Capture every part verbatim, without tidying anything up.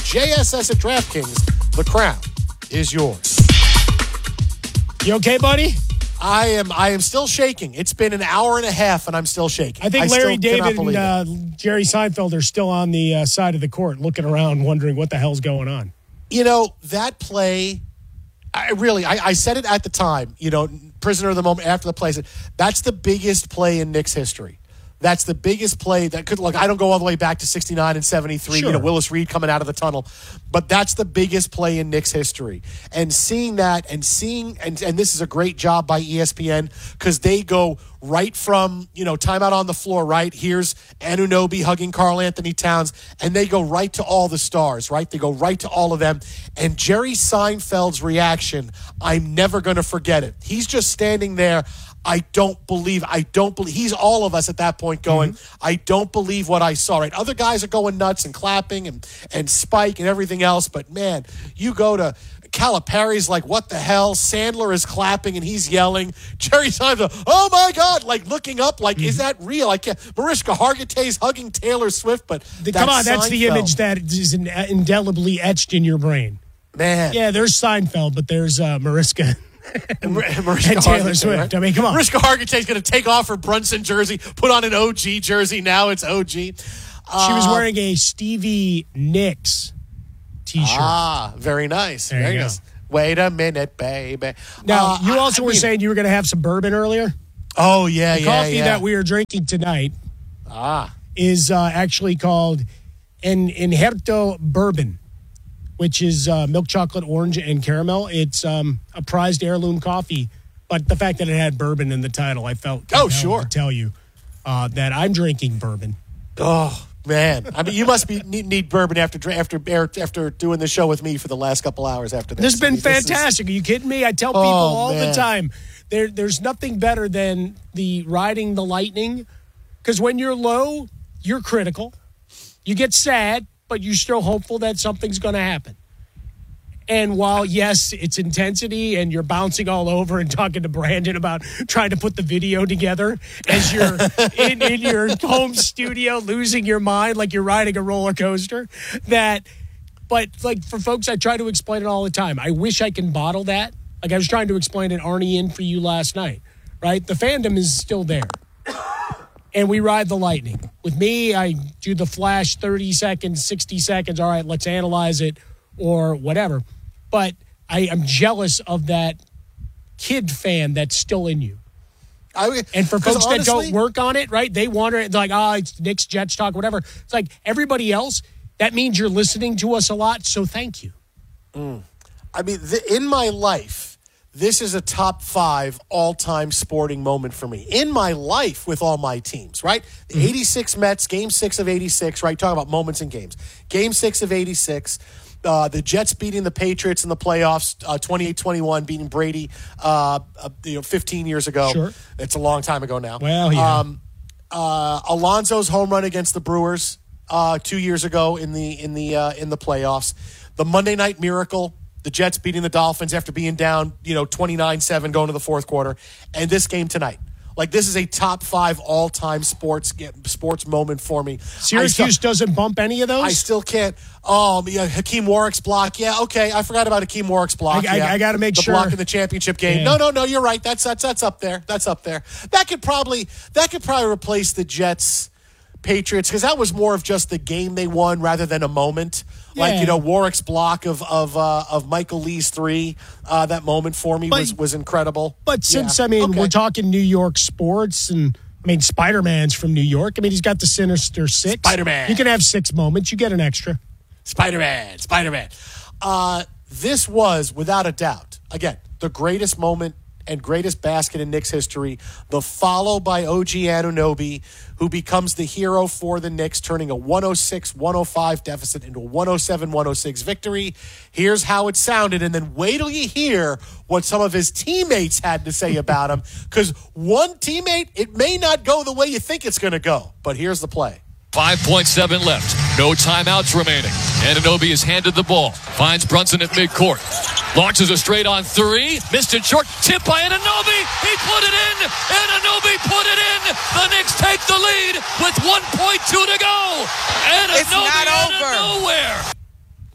J S S at DraftKings, the crown is yours. You okay, buddy? I am I am still shaking. It's been an hour and a half, and I'm still shaking. I think I Larry David and uh, it. Jerry Seinfeld are still on the uh, side of the court looking around, wondering what the hell's going on. You know, that play, I really, I, I said it at the time, you know, prisoner of the moment after the play. I said, that's the biggest play in Knicks history. That's the biggest play that could, look, I don't go all the way back to sixty-nine and seventy-three, sure. you know, Willis Reed coming out of the tunnel, but that's the biggest play in Knicks history. And seeing that and seeing, and, and this is a great job by E S P N because they go right from, you know, timeout on the floor, right? Here's Anunoby hugging Karl Anthony Towns, and they go right to all the stars, right? They go right to all of them. And Jerry Seinfeld's reaction, I'm never going to forget it. He's just standing there. I don't believe, I don't believe, he's all of us at that point going, mm-hmm. I don't believe what I saw, right? Other guys are going nuts and clapping and, and Spike and everything else, but man, you go to Calipari's like, what the hell? Sandler is clapping and he's yelling. Jerry Seinfeld, oh my God, like looking up, like, mm-hmm. is that real? I can't, Mariska Hargitay's hugging Taylor Swift, but the, come on, that's Seinfeld. The image that is indelibly etched in your brain. Man. Yeah, there's Seinfeld, but there's uh, Mariska. And, Mariska and Taylor Swift. Right? I mean, come on. Mariska Hargitay's going to take off her Brunson jersey, put on an O G jersey. Now it's O G. Uh, she was wearing a Stevie Nicks T-shirt. Ah, very nice. There very you nice. go. Wait a minute, baby. Now, uh, you also I were mean, saying you were going to have some bourbon earlier. Oh, yeah, the yeah, coffee yeah. that we are drinking tonight ah. is uh, actually called an Injerto Bourbon, which is uh, milk chocolate, orange, and caramel. It's um, a prized heirloom coffee, but the fact that it had bourbon in the title, I felt oh sure to tell you uh, that I'm drinking bourbon. Oh man, I mean, you must be need, need bourbon after after after doing the show with me for the last couple hours after this. This has been I mean, fantastic. Is... Are you kidding me? I tell people oh, all man. the time, there there's nothing better than the riding the lightning, because when you're low, you're critical, you get sad, but you're still hopeful that something's going to happen. And while, yes, it's intensity and you're bouncing all over and talking to Brandon about trying to put the video together as you're in, in your home studio losing your mind like you're riding a roller coaster, that, but like for folks, I try to explain it all the time. I wish I can bottle that. Like I was trying to explain it, Arnie, in for you last night, right? The fandom is still there. And we ride the lightning. With me, I do the flash thirty seconds, sixty seconds. All right, let's analyze it or whatever. But I am jealous of that kid fan that's still in you. I, and for folks honestly, that don't work on it, right, they wander it like, oh, it's Knicks, Jets talk, whatever. It's like everybody else, that means you're listening to us a lot, so thank you. Mm. I mean, the, in my life, this is a top five all-time sporting moment for me. In my life with all my teams, right? The mm-hmm. eighty-six Mets, game six of eighty-six, right? Talking about moments in games. Game six of eighty-six. Uh, the Jets beating the Patriots in the playoffs, uh, twenty-eight twenty-one, beating Brady uh, uh, you know, fifteen years ago. Sure. It's a long time ago now. Well, yeah. Um, uh, Alonso's home run against the Brewers uh, two years ago in the in the uh, in the playoffs. The Monday Night Miracle, the Jets beating the Dolphins after being down, you know, twenty-nine seven going to the fourth quarter, and this game tonight. Like, this is a top five all-time sports sports moment for me. Syracuse still, doesn't bump any of those? I still can't. Oh, yeah, Hakeem Warwick's block. Yeah, okay. I forgot about Hakeem Warwick's block. I, yeah. I, I got to make the sure. The block in the championship game. Yeah. No, no, no, you're right. That's, that's that's up there. That's up there. That could probably that could probably replace the Jets Patriots, because that was more of just the game they won rather than a moment. Yeah. Like, you know, Warwick's block of of uh, of Michael Lee's three, uh, that moment for me but, was, was incredible. But since, yeah. I mean, okay. we're talking New York sports, and, I mean, Spider-Man's from New York. I mean, he's got the Sinister Six. Spider-Man. You can have six moments. You get an extra. Spider-Man. Spider-Man. Uh, this was, without a doubt, again, the greatest moment and greatest basket in Knicks history, the follow by O G Anunoby, who becomes the hero for the Knicks, turning a one oh six one oh five deficit into a one oh seven one oh six victory. Here's how it sounded, and then wait till you hear what some of his teammates had to say about him, because one teammate, it may not go the way you think it's going to go, but here's the play. five point seven left. No timeouts remaining. Anunoby is handed the ball. Finds Brunson at midcourt. Launches a straight on three. Missed it short. Tip by Anunoby. He put it in. Anunoby put it in. The Knicks take the lead with one point two to go. Anunoby it's not out over. of nowhere.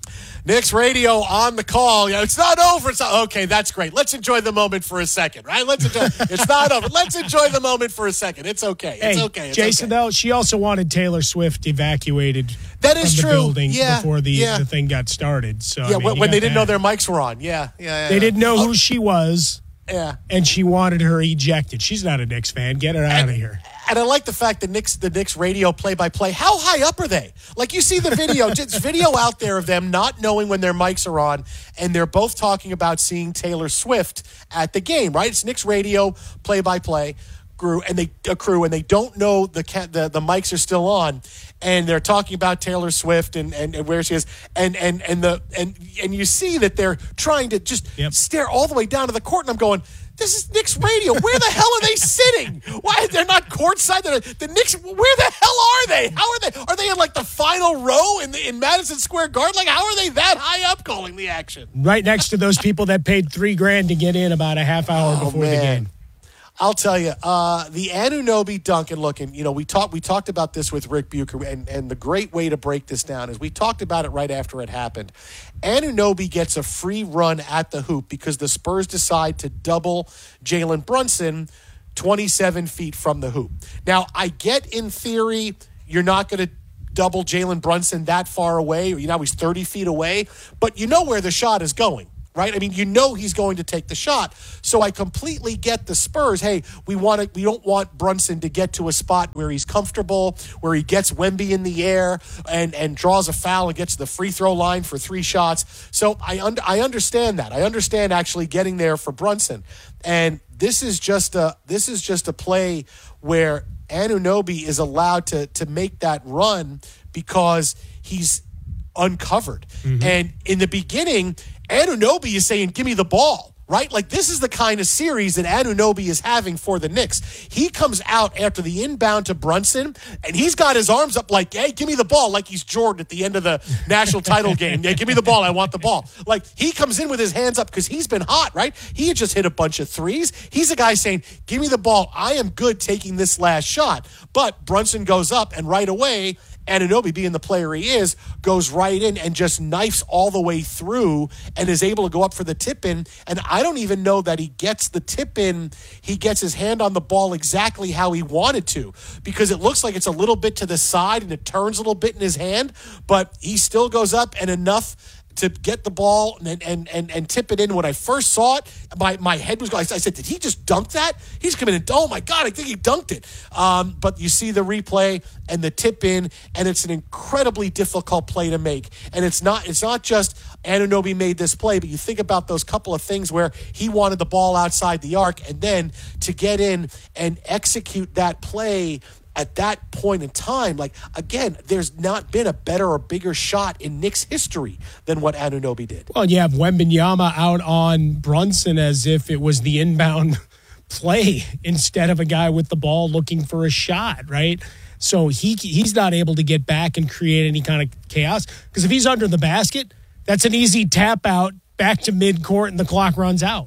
Knicks radio on the call. You know, it's not over. It's not, okay, that's great. Let's enjoy the moment for a second, right? Let's enjoy. It's not over. Let's enjoy the moment for a second. It's okay. It's hey, okay. It's Jason, okay. though, she also wanted Taylor Swift evacuated that is from the true. building yeah, before the, yeah. the thing got started. So yeah, I mean, when, when they didn't that. know their mics were on. Yeah, yeah. yeah they yeah. didn't know oh, who she was. Yeah, and she wanted her ejected. She's not a Knicks fan. Get her out and, of here. And I like the fact that Knicks, the Knicks radio play-by-play, how high up are they? Like, you see the video, just video out there of them not knowing when their mics are on, and they're both talking about seeing Taylor Swift at the game, right? It's Knicks radio play-by-play crew, and they a crew, and they don't know the the the mics are still on, and they're talking about Taylor Swift and, and, and where she is, and and and the and and you see that they're trying to just yep. stare all the way down to the court, and I'm going, this is Knicks radio. Where the hell are they sitting? Why they're not courtside? They're, the Knicks. Where the hell are they? How are they? Are they in like the final row in the, in Madison Square Garden? Like, how are they that high up calling the action? Right next to those people that paid three grand to get in about a half hour oh, before man. the game. I'll tell you, uh, the Anunoby Duncan looking, you know, we talked we talked about this with Rick Bucher, and, and the great way to break this down is we talked about it right after it happened. Anunoby gets a free run at the hoop because the Spurs decide to double Jalen Brunson twenty-seven feet from the hoop. Now, I get in theory you're not going to double Jalen Brunson that far away, or you know he's thirty feet away, but you know where the shot is going. Right? I mean, you know he's going to take the shot. So I completely get the Spurs. Hey, we want to, we don't want Brunson to get to a spot where he's comfortable, where he gets Wemby in the air and, and draws a foul and gets to the free throw line for three shots. So I un- I understand that. I understand actually getting there for Brunson. And this is just a this is just a play where Anunoby is allowed to to make that run because he's uncovered. Mm-hmm. And in the beginning, Anunoby is saying, give me the ball, right? Like, this is the kind of series that Anunoby is having for the Knicks. He comes out after the inbound to Brunson, and he's got his arms up like, hey, give me the ball, like he's Jordan at the end of the national title game. Yeah, give me the ball. I want the ball. Like, he comes in with his hands up because he's been hot, right? He had just hit a bunch of threes. He's a guy saying, give me the ball. I am good taking this last shot. But Brunson goes up, and right away, Anunoby, being the player he is, goes right in and just knifes all the way through and is able to go up for the tip-in. And I don't even know that he gets the tip-in. He gets his hand on the ball exactly how he wanted to because it looks like it's a little bit to the side and it turns a little bit in his hand, but he still goes up and enough to get the ball and and and, and tip it in. When I first saw it, my, my head was going. I said, did he just dunk that? He's coming in. Oh, my God, I think he dunked it. Um, but you see the replay and the tip in, and it's an incredibly difficult play to make. And it's not it's not just Anunoby made this play, but you think about those couple of things where he wanted the ball outside the arc, and then to get in and execute that play at that point in time, like, again, there's not been a better or bigger shot in Knicks history than what Anunoby did. Well, you have Wembanyama out on Brunson as if it was the inbound play instead of a guy with the ball looking for a shot, right? So he he's not able to get back and create any kind of chaos because if he's under the basket, that's an easy tap out back to midcourt and the clock runs out,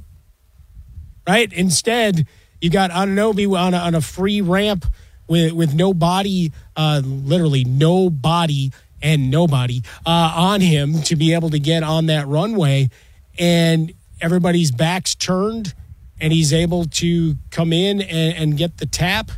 right? Instead, you got Anunoby on a, on a free ramp with with no body, uh, literally no body and nobody uh, on him to be able to get on that runway, and everybody's backs turned, and he's able to come in and, and get the tap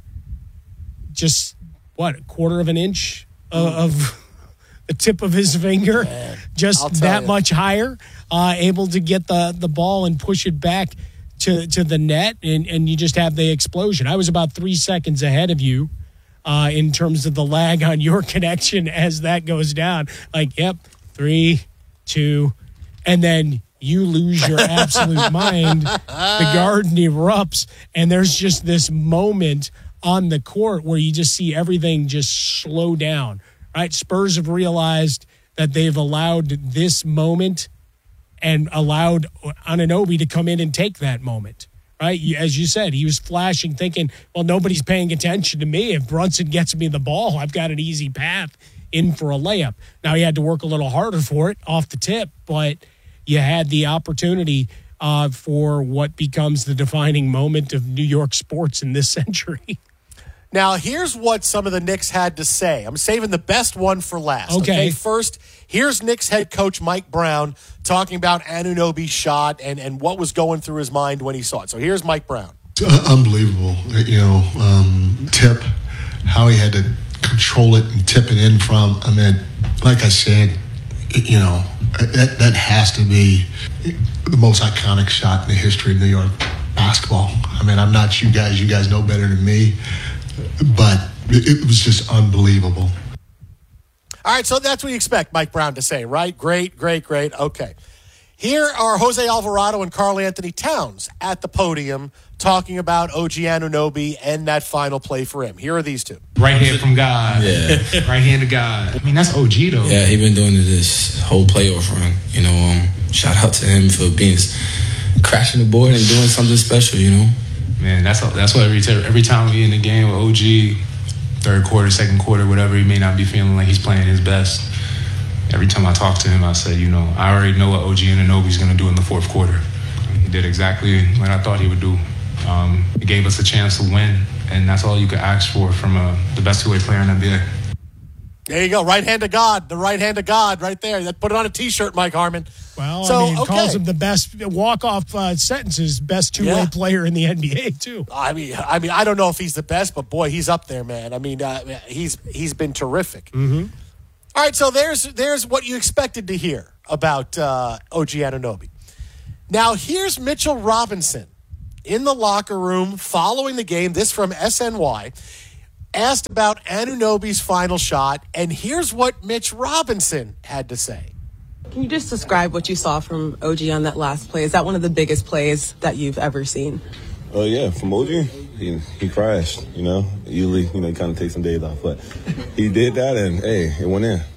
just, what, a quarter of an inch of, of the tip of his finger, Man, just that you. much higher, uh, able to get the, the ball and push it back to to the net, and, and you just have the explosion. I was about three seconds ahead of you uh, in terms of the lag on your connection as that goes down. Like, yep, three, two, and then you lose your absolute mind. The garden erupts, and there's just this moment on the court where you just see everything just slow down, right? Spurs have realized that they've allowed this moment and allowed Anunoby to come in and take that moment, right? As you said, he was flashing, thinking, well, nobody's paying attention to me. If Brunson gets me the ball, I've got an easy path in for a layup. Now, he had to work a little harder for it off the tip, but you had the opportunity uh, for what becomes the defining moment of New York sports in this century. Now, here's what some of the Knicks had to say. I'm saving the best one for last. Okay. okay? First, here's Knicks head coach Mike Brown talking about Anunoby's shot and, and what was going through his mind when he saw it. So here's Mike Brown. Uh, unbelievable. You know, um, tip, how he had to control it and tip it in from. I mean, like I said, you know, that, that has to be the most iconic shot in the history of New York basketball. I mean, I'm not you guys. You guys know better than me. But it was just unbelievable. All right, so that's what you expect Mike Brown to say, right? Great, great, great. Okay. Here are Jose Alvarado and Karl Anthony Towns at the podium talking about O G Anunoby and that final play for him. Here are these two. Right hand from God. Yeah. Right hand to God. I mean, that's O G, though. Yeah, he been doing it this whole playoff run. You know, um, shout out to him for being crashing the board and doing something special, you know. Man, that's that's what every every time we in the game with O G, third quarter, second quarter, whatever, he may not be feeling like he's playing his best. Every time I talk to him, I say, you know, I already know what O G Anunoby's going to do in the fourth quarter. He did exactly what I thought he would do. Um, he gave us a chance to win, and that's all you could ask for from a, the best two-way player in the N B A. There you go. Right hand of God. The right hand of God right there. That Put it on a T-shirt, Mike Harmon. Well, so, I mean, okay. calls him the best walk-off uh, sentences, best two-way Yeah. player in the N B A, too. I mean, I mean, I don't know if he's the best, but boy, he's up there, man. I mean, uh, he's he's been terrific. Mm-hmm. All right, so there's there's what you expected to hear about uh, O G Anunoby. Now here's Mitchell Robinson in the locker room following the game. This from S N Y. Asked about Anunoby's final shot, and here's what Mitch Robinson had to say. Can you just describe what you saw from O G on that last play? Is that one of the biggest plays that you've ever seen? Oh, uh, yeah, from O G, he, he crashed, you know. Usually, you know, he kind of takes some days off, but he did that, and, hey, it went in.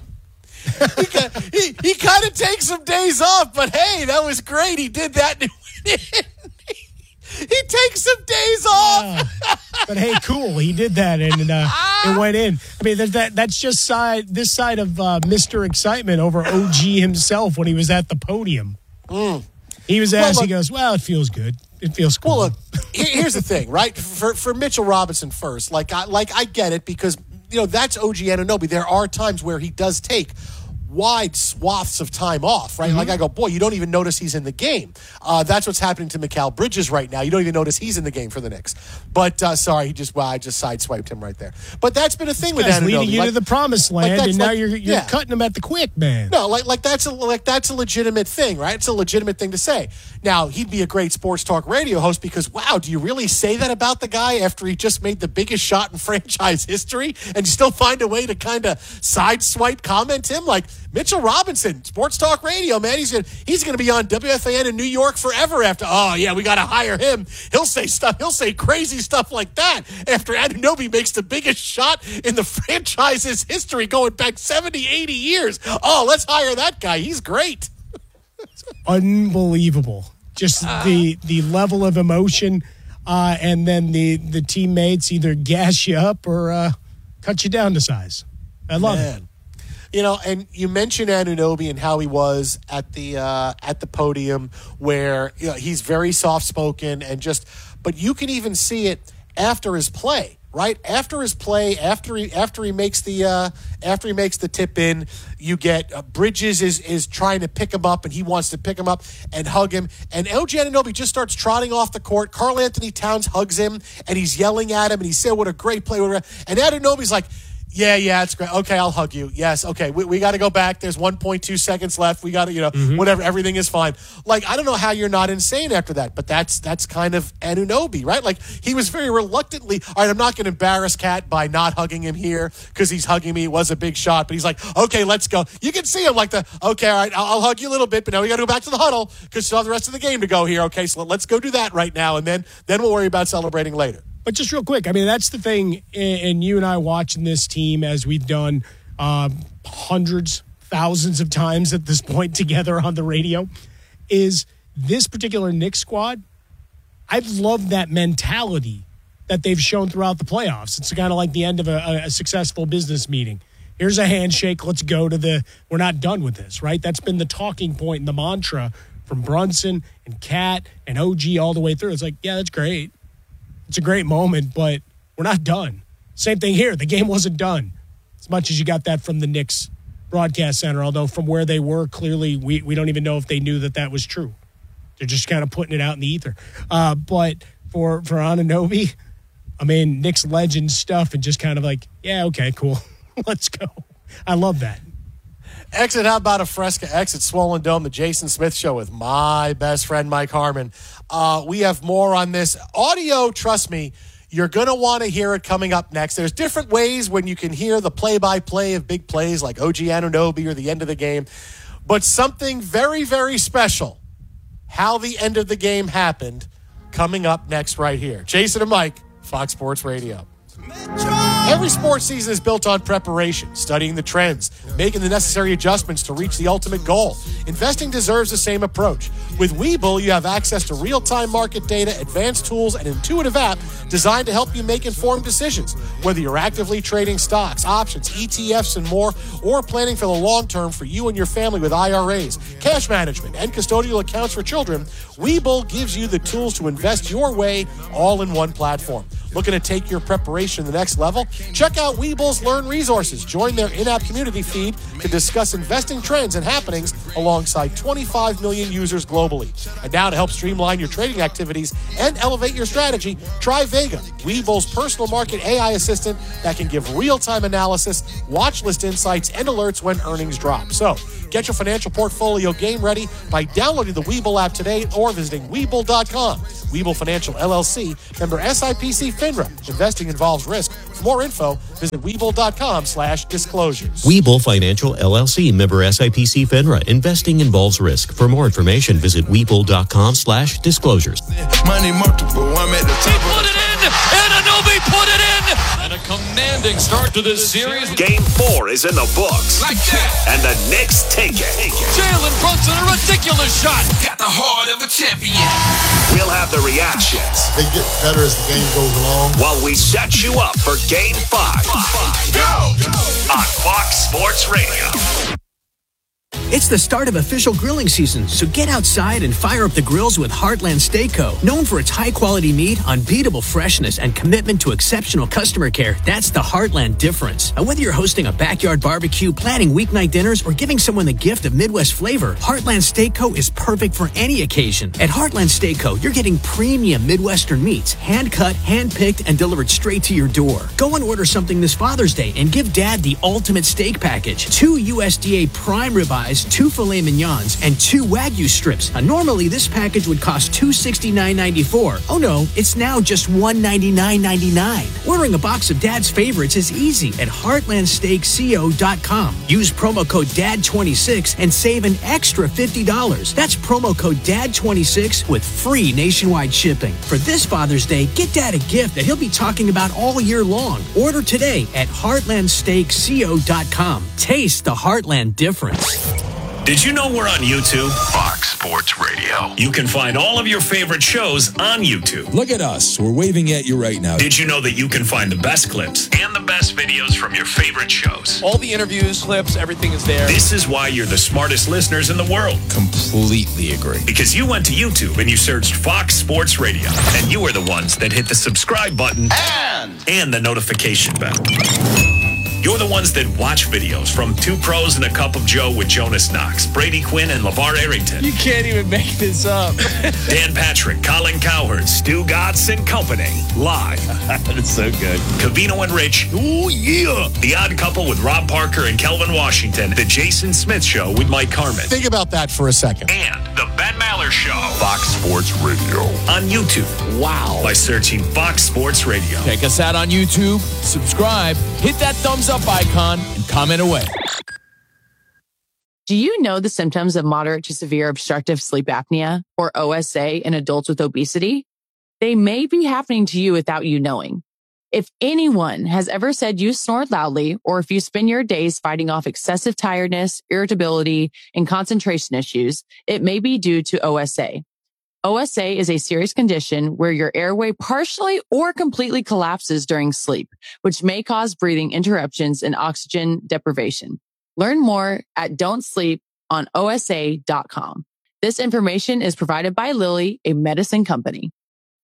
he he, he kind of takes some days off, but, hey, that was great. He did that, and it went in. He takes some days off. Uh, but hey, cool. He did that, and uh, it went in. I mean, that that's just side this side of uh, Mister Excitement over O G himself when he was at the podium. Mm. He was Well, asked. look, he goes, "Well, it feels good. It feels cool." Well, look, here's the thing, right? For for Mitchell Robinson first, like I like I get it because you know that's O G Anunoby. There are times where he does take wide swaths of time off, right? Mm-hmm. Like I go, boy, you don't even notice he's in the game. Uh, that's what's happening to Mikal Bridges right now. You don't even notice he's in the game for the Knicks. But uh, sorry, he just well, I just sideswiped him right there. But that's been a thing with Anunoby. Leading you like, to the promised land, like and now like, you're you're yeah. cutting him at the quick, man. No, like like that's a like that's a legitimate thing, right? It's a legitimate thing to say. Now he'd be a great sports talk radio host because wow, do you really say that about the guy after he just made the biggest shot in franchise history and still find a way to kind of sideswipe comment him like Mitchell Robinson, sports talk radio, man. He's gonna he's gonna be on W F A N in New York forever after. Oh yeah, we got to hire him. He'll say stuff. He'll say crazy stuff like that after Anunoby makes the biggest shot in the franchise's history, going back seventy, eighty years. Oh, let's hire that guy. He's great. Unbelievable. Just uh, the the level of emotion, uh, and then the the teammates either gas you up or uh, cut you down to size. I love man. it. You know, and you mentioned Anunoby and how he was at the uh, at the podium, where you know, he's very soft spoken and just. But you can even see it after his play, right? After his play, after he after he makes the uh, after he makes the tip in, you get uh, Bridges is is trying to pick him up, and he wants to pick him up and hug him. And O G Anunoby just starts trotting off the court. Karl Anthony Towns hugs him, and he's yelling at him, and he said, "What a great play!" And Anunoby's like. Yeah, yeah, it's great. Okay, I'll hug you. Yes, okay, we, we got to go back. There's one point two seconds left. We got to, you know, mm-hmm. whatever. Everything is fine. Like, I don't know how you're not insane after that, but that's that's kind of Anunoby, right? Like, he was very reluctantly, all right, I'm not going to embarrass Cat by not hugging him here because he's hugging me. It was a big shot, but he's like, okay, let's go. You can see him like the, okay, all right, I'll, I'll hug you a little bit, but now we got to go back to the huddle because still have the rest of the game to go here. Okay, so let's go do that right now, and then then we'll worry about celebrating later. But just real quick, I mean, that's the thing, and you and I watching this team as we've done uh, hundreds, thousands of times at this point together on the radio, is this particular Knicks squad, I've loved that mentality that they've shown throughout the playoffs. It's kind of like the end of a, a successful business meeting. Here's a handshake. Let's go to the – we're not done with this, right? That's been the talking point and the mantra from Brunson and Cat and O G all the way through. It's like, yeah, that's great. It's a great moment, but we're not done. Same thing here. The game wasn't done. As much as you got that from the Knicks broadcast center, although from where they were, clearly we, we don't even know if they knew that that was true. They're just kind of putting it out in the ether. Uh, but for, for Anunoby, I mean, Knicks legend stuff and just kind of like, yeah, okay, cool. Let's go. I love that. Exit, how about a Fresca Exit Swollen Dome, the Jason Smith Show with my best friend, Mike Harmon. Uh, we have more on this. Audio, trust me, you're going to want to hear it coming up next. There's different ways when you can hear the play-by-play of big plays like O G Anunoby or the end of the game. But something very, very special, how the end of the game happened, coming up next right here. Jason and Mike, Fox Sports Radio. Every sports season is built on preparation, studying the trends, making the necessary adjustments to reach the ultimate goal. Investing deserves the same approach. With Webull, you have access to real-time market data, advanced tools, and intuitive app designed to help you make informed decisions. Whether you're actively trading stocks, options, E T Fs, and more, or planning for the long term for you and your family with I R As, cash management, and custodial accounts for children, Webull gives you the tools to invest your way all in one platform. Looking to take your preparation to the next level? Check out Webull's Learn Resources. Join their in-app community feed to discuss investing trends and happenings alongside twenty-five million users globally. And now to help streamline your trading activities and elevate your strategy, try Vega, Webull's personal market A I assistant that can give real-time analysis, watch list insights, and alerts when earnings drop. So, get your financial portfolio game ready by downloading the Webull app today or visiting Webull dot com. Webull Financial, L L C, member S I P C FINRA. Investing involves risk. For more info, visit Webull dot com slash disclosures. Webull Financial, L L C, member S I P C FINRA. Investing involves risk. For more information, visit Webull dot com slash disclosures. Money multiple, I'm at the top. He put it in, and Anunoby put it in, and a commanding start to this series. Game four is in the books. Like that. And the Knicks take it. Jalen Brunson, a ridiculous shot. Got the heart of a champion. We'll have the reactions. They get better as the game goes along. While we set you up for Game five. Go! On Fox Sports Radio. It's the start of official grilling season, so get outside and fire up the grills with Heartland Steak Co. Known for its high-quality meat, unbeatable freshness, and commitment to exceptional customer care, that's the Heartland difference. And whether you're hosting a backyard barbecue, planning weeknight dinners, or giving someone the gift of Midwest flavor, Heartland Steak Co. is perfect for any occasion. At Heartland Steak Co., you're getting premium Midwestern meats, hand-cut, hand-picked, and delivered straight to your door. Go and order something this Father's Day and give Dad the ultimate steak package. Two U S D A prime ribeyes, two filet mignons, and two Wagyu strips. Now, normally, this package would cost two hundred sixty-nine ninety-four. Oh no, it's now just one hundred ninety-nine ninety-nine. Ordering a box of Dad's favorites is easy at heartland steak co dot com. Use promo code D A D twenty-six and save an extra fifty dollars. That's promo code D A D twenty-six with free nationwide shipping. For this Father's Day, get Dad a gift that he'll be talking about all year long. Order today at heartland steak co dot com. Taste the Heartland difference. Did you know we're on YouTube? Fox Sports Radio. You can find all of your favorite shows on YouTube. Look at us. We're waving at you right now. Did you know that you can find the best clips and the best videos from your favorite shows? All the interviews, clips, everything is there. This is why you're the smartest listeners in the world. Completely agree. Because you went to YouTube and you searched Fox Sports Radio. And you were the ones that hit the subscribe button And, and the notification bell. You're the ones that watch videos from Two Pros and a Cup of Joe with Jonas Knox, Brady Quinn, and LeVar Arrington. You can't even make this up. Dan Patrick, Colin Cowherd, Stu Gatz and Company. Live. That's so good. Covino and Rich. Ooh, yeah. The Odd Couple with Rob Parker and Kelvin Washington. The Jason Smith Show with Mike Carmen. Think about that for a second. And the Ben Maller Show. Fox Sports Radio. On YouTube. Wow. By searching Fox Sports Radio. Check us out on YouTube. Subscribe. Hit that thumbs up icon and comment away. Do you know the symptoms of moderate to severe obstructive sleep apnea, or O S A, in adults with obesity? They may be happening to you without you knowing. If anyone has ever said you snore loudly, or if you spend your days fighting off excessive tiredness, irritability, and concentration issues, it may be due to O S A. O S A is a serious condition where your airway partially or completely collapses during sleep, which may cause breathing interruptions and oxygen deprivation. Learn more at Don't Sleep on O S A dot com. This information is provided by Lilly, a medicine company.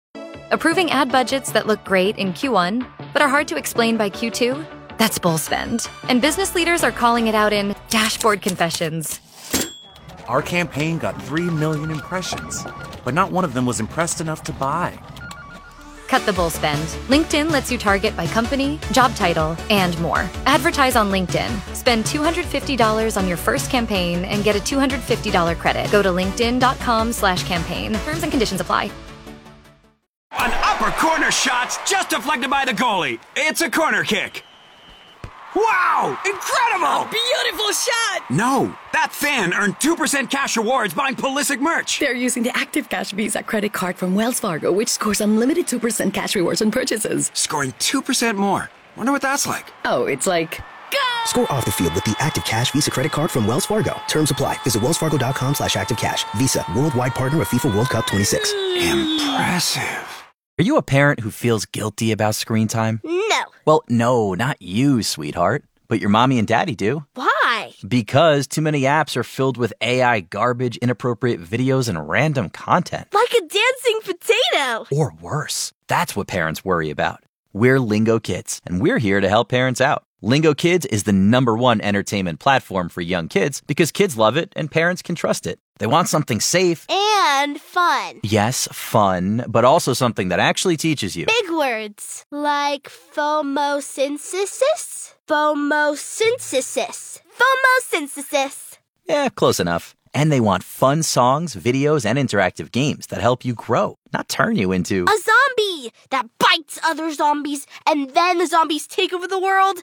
Approving ad budgets that look great in Q one, but are hard to explain by Q two? That's bull spend. And business leaders are calling it out in dashboard confessions. Our campaign got three million impressions, but not one of them was impressed enough to buy. Cut the bull spend. LinkedIn lets you target by company, job title, and more. Advertise on LinkedIn. Spend two hundred fifty dollars on your first campaign and get a two hundred fifty dollars credit. Go to linkedin.com slash campaign. Terms and conditions apply. An upper corner shot's just deflected by the goalie. It's a corner kick. Wow! Incredible! Beautiful shot! No, that fan earned two percent cash rewards buying Pulisic merch. They're using the Active Cash Visa credit card from Wells Fargo, which scores unlimited two percent cash rewards on purchases. Scoring two percent more. Wonder what that's like. Oh, it's like... Go! Score off the field with the Active Cash Visa credit card from Wells Fargo. Terms apply. Visit wellsfargo.com slash active cash. Visa, worldwide partner of FIFA World Cup twenty-six. Impressive. Are you a parent who feels guilty about screen time? No. Well, no, not you, sweetheart. But your mommy and daddy do. Why? Because too many apps are filled with A I garbage, inappropriate videos, and random content. Like a dancing potato. Or worse. That's what parents worry about. We're Lingo Kids, and we're here to help parents out. Lingo Kids is the number one entertainment platform for young kids because kids love it and parents can trust it. They want something safe. And fun. Yes, fun, but also something that actually teaches you. Big words like phomosynthesis. Phomosynthesis. Phomosynthesis. Yeah, close enough. And they want fun songs, videos, and interactive games that help you grow, not turn you into... a zombie that bites other zombies and then the zombies take over the world.